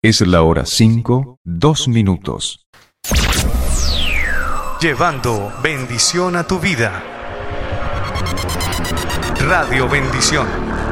Es la hora 5, 2 minutos. Llevando bendición a tu vida. Radio Bendición.